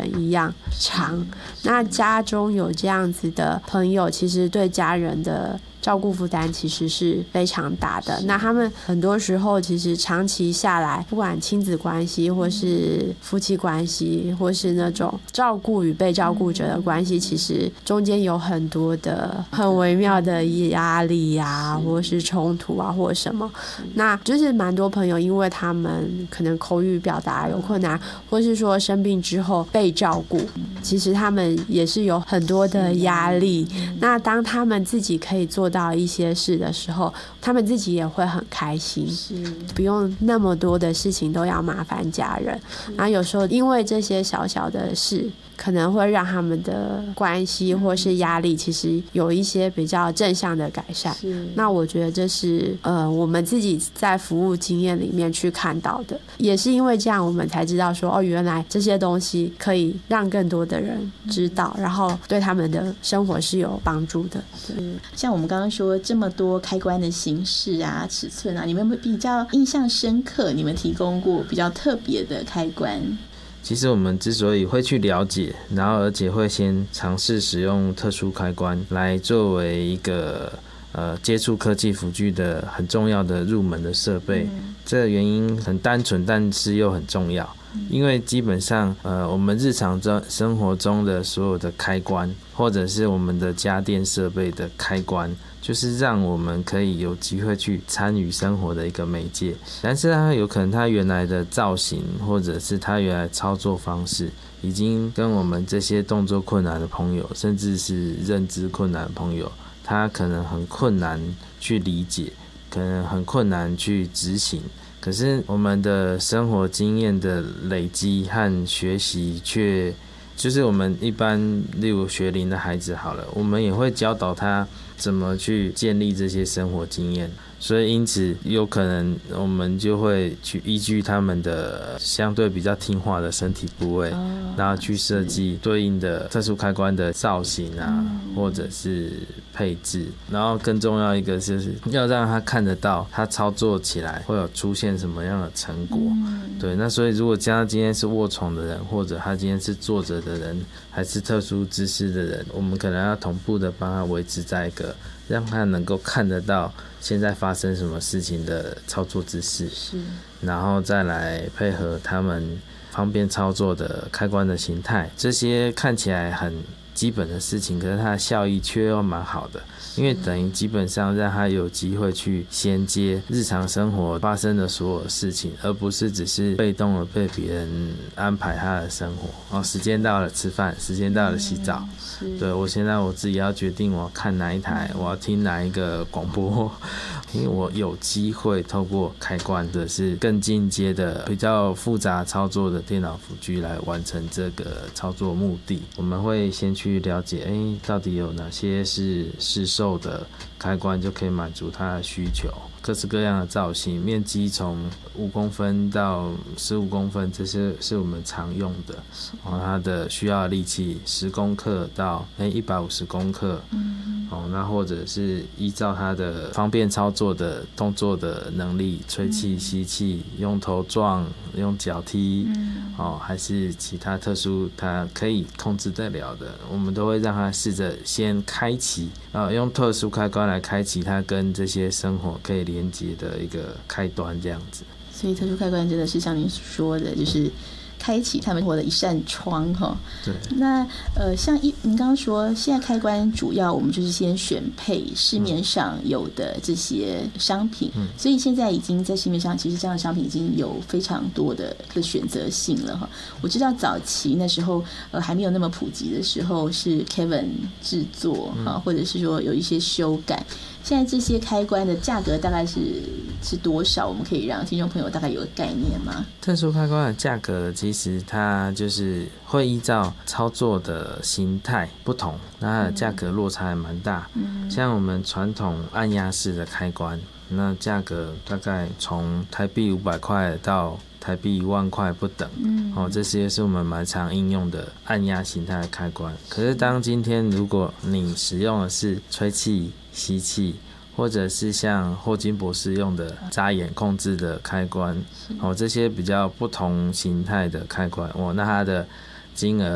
人一样长。那家中有这样子的朋友，其实对家人的照顾负担其实是非常大的。那他们很多时候其实长期下来，不管亲子关系或是夫妻关系，或是那种照顾与被照顾者的关系，其实中间有很多的很微妙的压力啊，或是冲突啊，或什么。那就是蛮多朋友因为他们可能口语表达有困难，或是说生病之后被照顾，其实他们也是有很多的压力。那当他们自己可以做到一些事的时候，他们自己也会很开心，不用那么多的事情都要麻烦家人。然后有时候因为这些小小的事，可能会让他们的关系或是压力其实有一些比较正向的改善。那我觉得这是我们自己在服务经验里面去看到的，也是因为这样我们才知道说哦，原来这些东西可以让更多的人知道，然后对他们的生活是有帮助的。 像我们刚刚说这么多开关的形式啊、尺寸啊，你们比较印象深刻，你们提供过比较特别的开关？ 其实我们之所以会去了解，然后而且会先尝试使用特殊开关来作为一个接触科技辅具的很重要的入门的设备，这个原因很单纯，但是又很重要。因为基本上我们日常生活中的所有的开关，或者是我们的家电设备的开关，就是让我们可以有机会去参与生活的一个媒介。但是它有可能它原来的造型，或者是它原来操作方式，已经跟我们这些动作困难的朋友，甚至是认知困难的朋友，他可能很困难去理解，可能很困难去执行。可是我们的生活经验的累积和学习却就是我们一般例如学龄的孩子好了，我们也会教导他怎么去建立这些生活经验，所以因此有可能我们就会去依据他们的相对比较听话的身体部位，然后去设计对应的特殊开关的造型啊，或者是配置。然后更重要一个就是要让他看得到他操作起来会有出现什么样的成果。对，那所以如果他今天是卧床的人，或者他今天是坐着的人，还是特殊姿势的人，我们可能要同步的帮他维持在一个让他能够看得到现在发生什么事情的操作姿势，然后再来配合他们方便操作的开关的形态。这些看起来很基本的事情，可是它的效益却又蛮好的，因为等于基本上让他有机会去衔接日常生活发生的所有事情，而不是只是被动的被别人安排他的生活。时间到了吃饭，时间到了洗澡，对，我现在我自己要决定我要看哪一台，我要听哪一个广播，因为我有机会透过开关的是更进阶的比较复杂操作的电脑辅具来完成这个操作目的。我们会先去了解到底有哪些是市售的开关就可以满足他的需求，各式各样的造型，面积从5公分到15公分，这些是我们常用的。它的需要的力气10公克到150公克，那或者是依照它的方便操作的动作的能力，吹气、吸气，用头撞，用脚踢，还是其他特殊它可以控制得了的，我们都会让它试着先开启，用特殊开关来开启它跟这些生活可以连接的一个开端，这样子。 所以特殊开关真的是像您说的，就是开启他们活的一扇窗哈。 对。 那像您刚刚说，现在开关主要我们就是先选配市面上有的这些商品，所以现在已经在市面上，其实这样的商品已经有非常多的选择性了哈。我知道早期那时候还没有那么普及的时候，是 Kevin 制作哈，或者是说有一些修改。现在这些开关的价格大概是多少？我们可以让听众朋友大概有个概念吗？ 特殊开关的价格其实它就是会依照操作的形态不同，那它的价格落差还蛮大。像我们传统按压式的开关，那价格大概从台币500块到台币1万块不等。这些是我们蛮常应用的按压形态的开关。可是当今天如果你使用的是吹气、吸气，或者是像霍金博士用的眨眼控制的开关，这些比较不同形态的开关，那它的金额